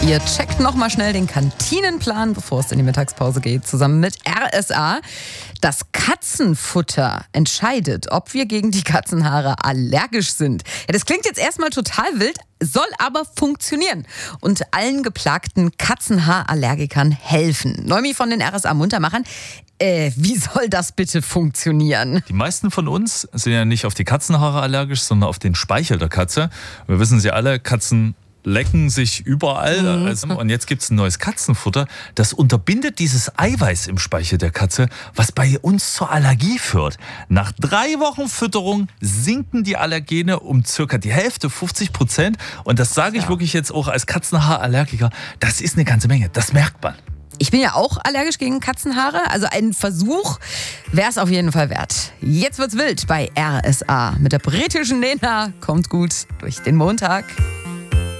Ihr checkt nochmal schnell den Kantinenplan, bevor es in die Mittagspause geht, zusammen mit RSA. Das Katzenfutter entscheidet, ob wir gegen die Katzenhaare allergisch sind. Ja, das klingt jetzt erstmal total wild, soll aber funktionieren und allen geplagten Katzenhaarallergikern helfen. Noemi von den RSA Muntermachern. Wie soll das bitte funktionieren? Die meisten von uns sind ja nicht auf die Katzenhaare allergisch, sondern auf den Speichel der Katze. Wir wissen sie alle, Katzen lecken sich überall. Und jetzt gibt es ein neues Katzenfutter, das unterbindet dieses Eiweiß im Speichel der Katze, was bei uns zur Allergie führt. Nach 3 Wochen Fütterung sinken die Allergene um circa die Hälfte, 50%. Und das sage ich wirklich jetzt auch als Katzenhaarallergiker, das ist eine ganze Menge, das merkt man. Ich bin ja auch allergisch gegen Katzenhaare, also ein Versuch wäre es auf jeden Fall wert. Jetzt wird's wild bei RSA mit der britischen Lena. Kommt gut durch den Montag.